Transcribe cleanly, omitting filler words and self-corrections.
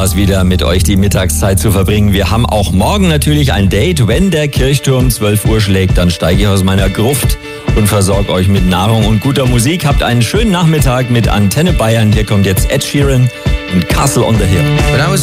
war es wieder, mit euch die Mittagszeit zu verbringen. Wir haben auch morgen natürlich ein Date. Wenn der Kirchturm 12 Uhr schlägt, dann steige ich aus meiner Gruft und versorge euch mit Nahrung und guter Musik. Habt einen schönen Nachmittag mit Antenne Bayern. Hier kommt jetzt Ed Sheeran und Castle on the Hill.